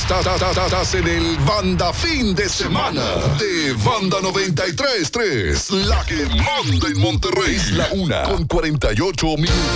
Estás en el Banda Fin de Semana de Banda 93.3, la que manda en Monterrey. Es la 1:48 minutos.